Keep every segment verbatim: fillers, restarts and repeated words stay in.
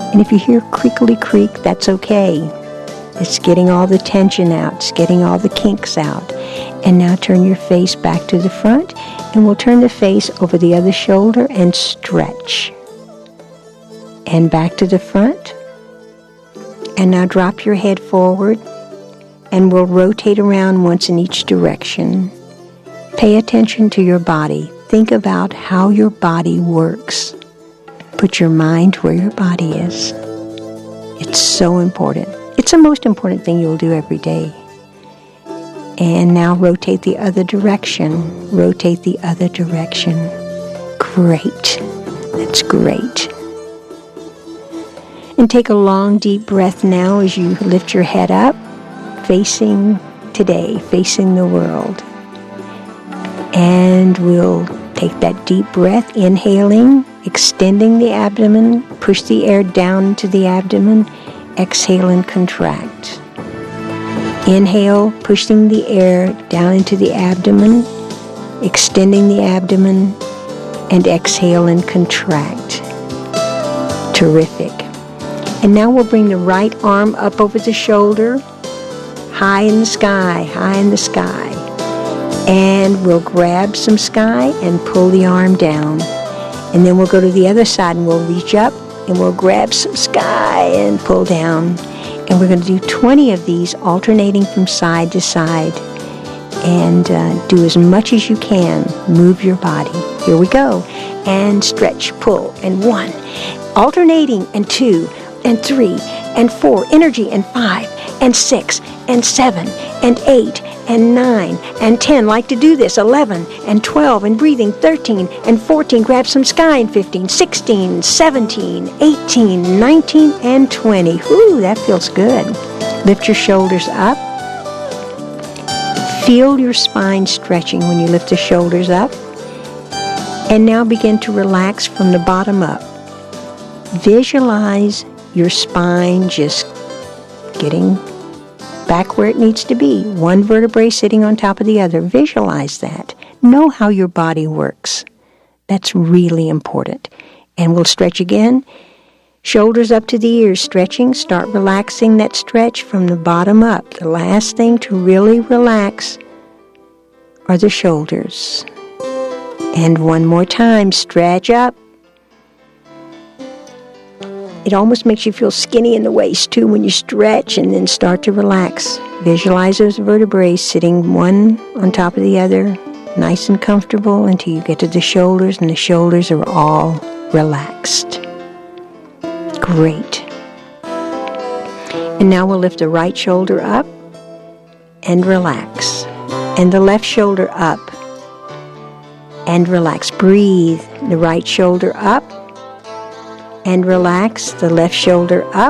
And if you hear creakly creak, that's okay. It's getting all the tension out. It's getting all the kinks out. And now turn your face back to the front, and we'll turn the face over the other shoulder and stretch. And back to the front. And now drop your head forward, and we'll rotate around once in each direction. Pay attention to your body. Think about how your body works. Put your mind where your body is. It's so important. It's the most important thing you'll do every day. And now rotate the other direction. Rotate the other direction. Great. That's great. And take a long, deep breath now as you lift your head up, facing today, facing the world. And we'll take that deep breath, inhaling, extending the abdomen, push the air down into the abdomen, exhale and contract. Inhale, pushing the air down into the abdomen, extending the abdomen, and exhale and contract. Terrific. And now we'll bring the right arm up over the shoulder, high in the sky, high in the sky. And we'll grab some sky and pull the arm down. And then we'll go to the other side and we'll reach up and we'll grab some sky and pull down. And we're going to do twenty of these, alternating from side to side. And uh, do as much as you can. Move your body. Here we go. And stretch, pull, and one. Alternating, and two, and three, and four. Energy, and five, and six, and seven, and eight, and nine, and ten. Like to do this. eleven, and twelve, and breathing. thirteen, and fourteen. Grab some sky, and fifteen, sixteen, seventeen, eighteen, nineteen, and twenty. Whew, that feels good. Lift your shoulders up. Feel your spine stretching when you lift the shoulders up. And now begin to relax from the bottom up. Visualize your spine just getting back where it needs to be. One vertebrae sitting on top of the other. Visualize that. Know how your body works. That's really important. And we'll stretch again. Shoulders up to the ears, stretching. Start relaxing that stretch from the bottom up. The last thing to really relax are the shoulders. And one more time, stretch up. It almost makes you feel skinny in the waist, too, when you stretch and then start to relax. Visualize those vertebrae sitting one on top of the other, nice and comfortable until you get to the shoulders, and the shoulders are all relaxed. Great. And now we'll lift the right shoulder up and relax. And the left shoulder up and relax. Breathe. The right shoulder up and relax. The left shoulder up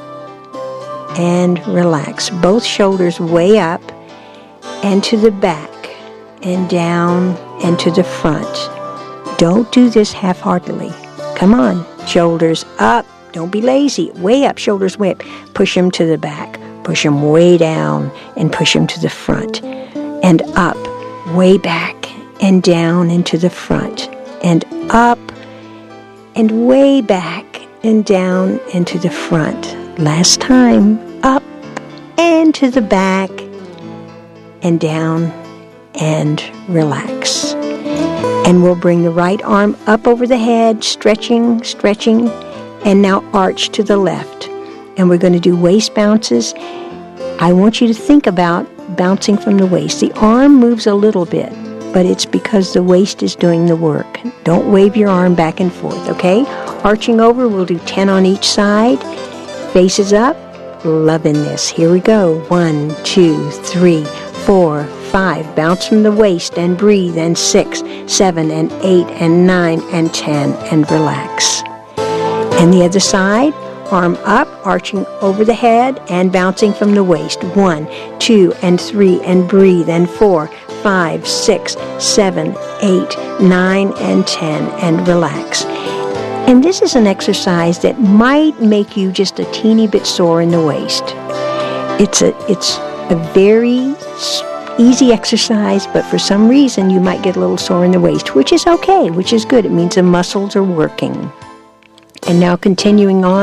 and relax. Both shoulders way up and to the back and down and to the front. Don't do this half-heartedly. Come on. Shoulders up. Don't be lazy. Way up. Shoulders way up. Push them to the back. Push them way down and push them to the front. And up. Way back and down and to the front. And up and way back and down and to the front. Last time. Up and to the back and down and relax. And we'll bring the right arm up over the head, stretching, stretching, and now arch to the left. And we're going to do waist bounces. I want you to think about bouncing from the waist. The arm moves a little bit, but it's because the waist is doing the work. Don't wave your arm back and forth, okay? Arching over, we'll do ten on each side. Faces up. Loving this. Here we go. One, two, three, four, five. Bounce from the waist and breathe. And six, seven, and eight, and nine, and ten, and relax. And the other side. Arm up, arching over the head, and bouncing from the waist. One, two, and three, and breathe. And four, five, six, seven, eight, nine, and ten, and relax. And this is an exercise that might make you just a teeny bit sore in the waist. It's a, it's a very easy exercise, but for some reason you might get a little sore in the waist, which is okay, which is good. It means the muscles are working. And now continuing on.